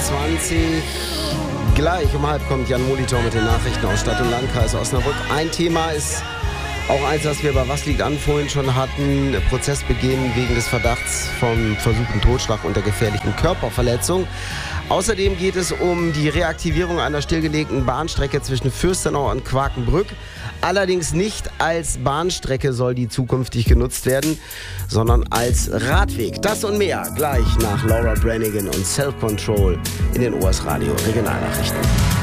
20. Gleich um halb kommt Jan Molitor mit den Nachrichten aus Stadt und Landkreis Osnabrück. Ein Thema ist auch eins, das wir bei Was liegt an vorhin schon hatten. Prozessbeginn wegen des Verdachts vom versuchten Totschlag und der gefährlichen Körperverletzung. Außerdem geht es um die Reaktivierung einer stillgelegten Bahnstrecke zwischen Fürstenau und Quakenbrück. Allerdings nicht als Bahnstrecke soll die zukünftig genutzt werden, sondern als Radweg. Das und mehr gleich nach Laura Branigan und Self Control in den OS Radio Regionalnachrichten.